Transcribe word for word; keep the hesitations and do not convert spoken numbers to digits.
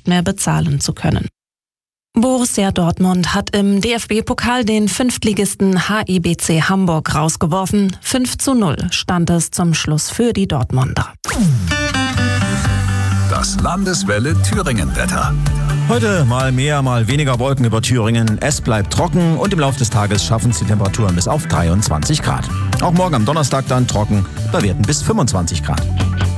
nicht mehr bezahlen zu können. Borussia Dortmund hat im D F B-Pokal den Fünftligisten H I B C Hamburg rausgeworfen. fünf zu null stand es zum Schluss für die Dortmunder. Das Landeswelle Thüringen-Wetter. Heute mal mehr, mal weniger Wolken über Thüringen. Es bleibt trocken und im Laufe des Tages schaffen es die Temperaturen bis auf dreiundzwanzig Grad. Auch morgen am Donnerstag dann trocken, bei Werten bis fünfundzwanzig Grad.